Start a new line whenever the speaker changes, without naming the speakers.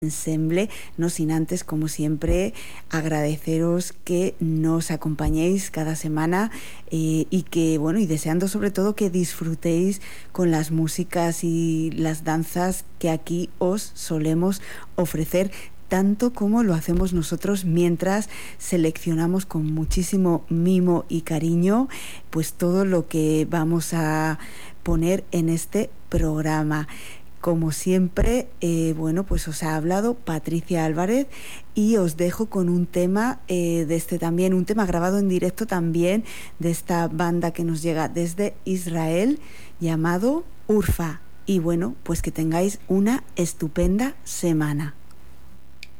ensemble, no sin antes, como siempre, agradeceros que nos acompañéis cada semana y que, bueno, y deseando sobre todo que disfrutéis con las músicas y las danzas que aquí os solemos ofrecer, tanto como lo hacemos nosotros mientras seleccionamos con muchísimo mimo y cariño pues todo lo que vamos a poner en este programa. Como siempre, bueno, pues os ha hablado Patricia Álvarez y os dejo con un tema de este también, un tema grabado en directo también de esta banda que nos llega desde Israel llamado Urfa. Y bueno, pues que tengáis una estupenda semana.